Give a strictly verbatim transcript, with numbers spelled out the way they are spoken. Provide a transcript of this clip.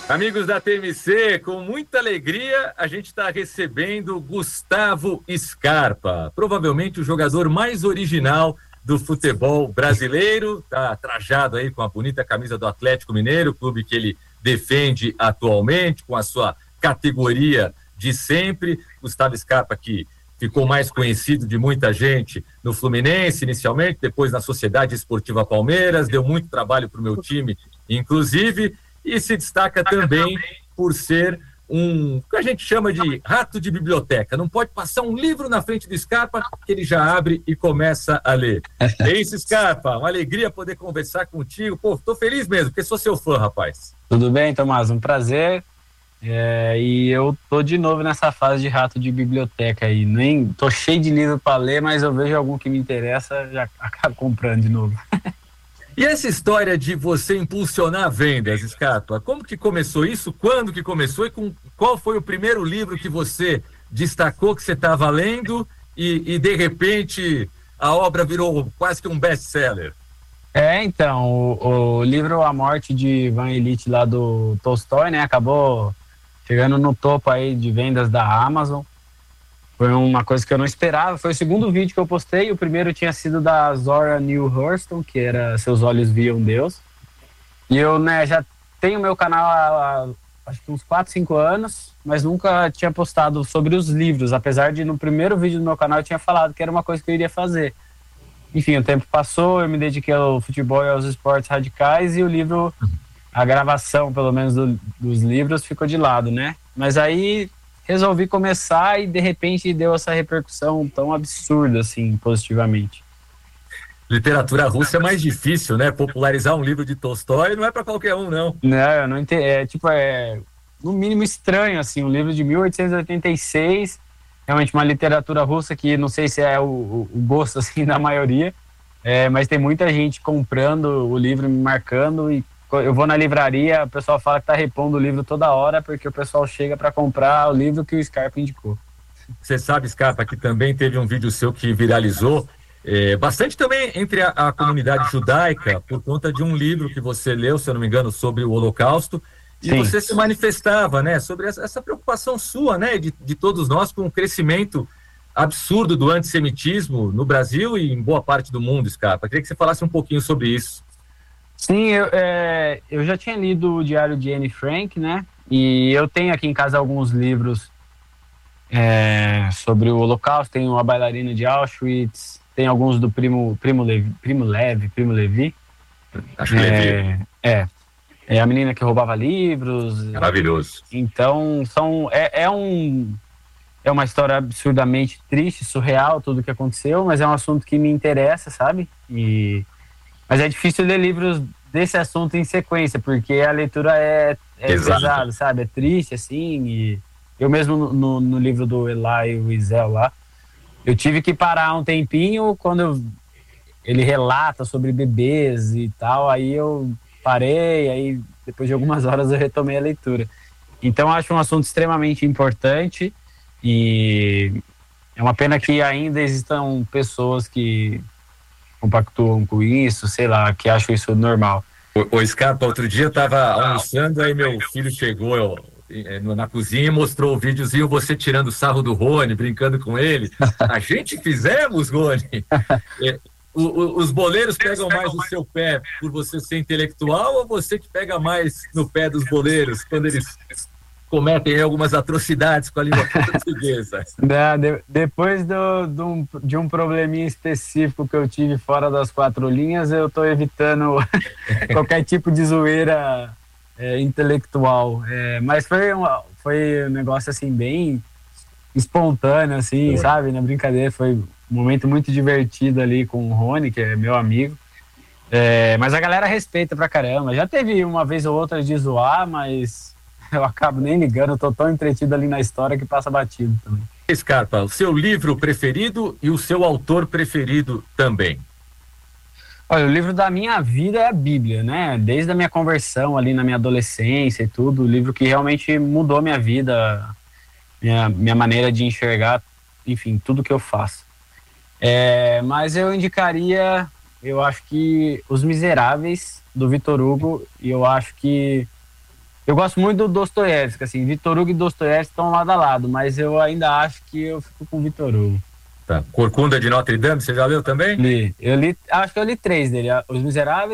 Amigos da T M C, com muita alegria, a gente está recebendo Gustavo Scarpa, provavelmente o jogador mais original do futebol brasileiro, está trajado aí com a bonita camisa do Atlético Mineiro, clube que ele defende atualmente, com a sua categoria de sempre. Gustavo Scarpa, que ficou mais conhecido de muita gente no Fluminense inicialmente, depois na Sociedade Esportiva Palmeiras, deu muito trabalho para o meu time, inclusive, e se destaca também por ser um, o que a gente chama de rato de biblioteca. Não pode passar um livro na frente do Scarpa que ele já abre e começa a ler. É isso, Scarpa, uma alegria poder conversar contigo. Pô, tô feliz mesmo, porque sou seu fã, rapaz. Tudo bem, Tomás? Um prazer. É, e eu tô de novo nessa fase de rato de biblioteca aí. Nem tô cheio de livro para ler, mas eu vejo algum que me interessa, já acabo comprando de novo. E essa história de você impulsionar vendas, Scarpa, como que começou isso? Quando que começou? E com, qual foi o primeiro livro que você destacou que você estava lendo e, e, de repente, a obra virou quase que um best-seller? É, então, o, o livro A Morte de Ivan Ilitch, lá do Tolstói, né, acabou chegando no topo aí de vendas da Amazon. Foi uma coisa que eu não esperava. Foi o segundo vídeo que eu postei. O primeiro tinha sido da Zora Neale Hurston, que era Seus Olhos Viam Deus. E eu, né, já tenho meu canal há, acho que uns quatro, cinco anos, mas nunca tinha postado sobre os livros, apesar de no primeiro vídeo do meu canal eu tinha falado que era uma coisa que eu iria fazer. Enfim, o tempo passou, eu me dediquei ao futebol e aos esportes radicais e o livro, a gravação, pelo menos, do, dos livros ficou de lado, né? Mas aí resolvi começar e, de repente, deu essa repercussão tão absurda, assim, positivamente. Literatura russa é mais difícil, né? Popularizar um livro de Tolstói não é para qualquer um, não. Não, eu não entendo. É, tipo, é, no mínimo estranho, assim, um livro de mil oitocentos e oitenta e seis, realmente uma literatura russa que não sei se é o, o gosto, assim, da maioria, é, mas tem muita gente comprando o livro, me marcando, e eu vou na livraria, o pessoal fala que tá repondo o livro toda hora, porque o pessoal chega para comprar o livro que o Scarpa indicou. Você sabe, Scarpa, que também teve um vídeo seu que viralizou, é, bastante também entre a, a comunidade judaica, por conta de um livro que você leu, se eu não me engano, sobre o Holocausto, e Sim. você se manifestava, né, sobre essa, essa preocupação sua, né, de, de todos nós com o crescimento absurdo do antissemitismo no Brasil e em boa parte do mundo, Scarpa. Queria que você falasse um pouquinho sobre isso. Sim, eu, é, eu já tinha lido o Diário de Anne Frank, né? E eu tenho aqui em casa alguns livros é, sobre o Holocausto. Tem A Bailarina de Auschwitz, tem alguns do Primo, Primo, Levi, Primo Levi, Primo Levi. Acho que é, Levi. É, é A Menina que Roubava Livros. Maravilhoso. Então, são, é, é, um, é uma história absurdamente triste, surreal, tudo que aconteceu, mas é um assunto que me interessa, sabe? E... Mas é difícil ler livros desse assunto em sequência, porque a leitura é, é pesada, sabe? É triste, assim. E eu mesmo, no, no, no livro do Elie Wiesel lá, eu tive que parar um tempinho quando eu, ele relata sobre bebês e tal. Aí eu parei, aí depois de algumas horas eu retomei a leitura. Então eu acho um assunto extremamente importante e é uma pena que ainda existam pessoas que compactuam com isso, sei lá, que acham isso normal. O, o Scarpa, outro dia eu tava almoçando, aí meu filho chegou eu, eu, na cozinha e mostrou o videozinho, você tirando sarro do Rony, brincando com ele. A gente fizemos, Rony. É, o, o, os boleiros pegam mais o seu pé por você ser intelectual ou você que pega mais no pé dos boleiros quando eles cometem algumas atrocidades com a língua portuguesa? Não, de, depois do, do, de um probleminha específico que eu tive fora das quatro linhas, eu tô evitando qualquer tipo de zoeira é, intelectual. É, mas foi um, foi um negócio assim bem espontâneo, assim, é. sabe? Na brincadeira, foi um momento muito divertido ali com o Rony, que é meu amigo. É, mas a galera respeita pra caramba. Já teve uma vez ou outra de zoar, mas eu acabo nem ligando, eu tô tão entretido ali na história que passa batido também. Scarpa, o seu livro preferido e o seu autor preferido também? Olha, o livro da minha vida é a Bíblia, né? Desde a minha conversão ali na minha adolescência e tudo, o livro que realmente mudou minha vida, minha, minha maneira de enxergar, enfim, tudo que eu faço. É, mas eu indicaria, eu acho que Os Miseráveis, do Victor Hugo, e eu acho que Eu gosto muito do Dostoiévski, assim, Vitor Hugo e Dostoiévski estão lado a lado, mas eu ainda acho que eu fico com Vitor Hugo. Tá. Corcunda de Notre Dame, você já leu também? Li. Eu li, acho que eu li três dele, Os Miseráveis,